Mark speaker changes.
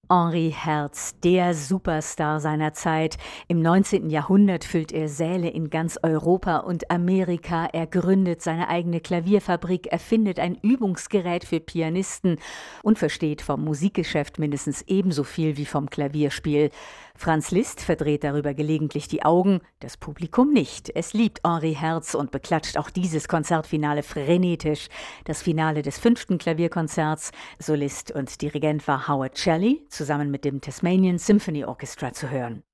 Speaker 1: Henri Herz, der Superstar seiner Zeit. Im 19. Jahrhundert füllt er Säle in ganz Europa und Amerika. Er gründet seine eigene Klavierfabrik, erfindet ein Übungsgerät für Pianisten und versteht vom Musikgeschäft mindestens ebenso viel wie vom Klavierspiel. Franz Liszt verdreht darüber gelegentlich die Augen, das Publikum nicht. Es liebt Henri Herz und beklatscht auch dieses Konzertfinale frenetisch. Das Finale des 5. Klavierkonzerts. Solist und Dirigent war Howard Shelley, zusammen mit dem Tasmanian Symphony Orchestra zu hören.